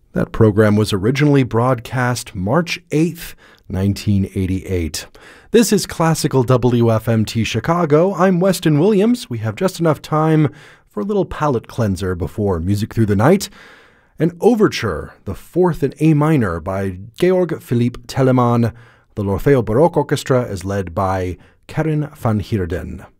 That program was originally broadcast March 8th, 1988. This is Classical WFMT Chicago. I'm Weston Williams. We have just enough time for a little palate cleanser before Music Through the Night. An overture, the fourth in A minor by Georg Philipp Telemann. The L'Orfeo Baroque Orchestra is led by Karin van Heerden.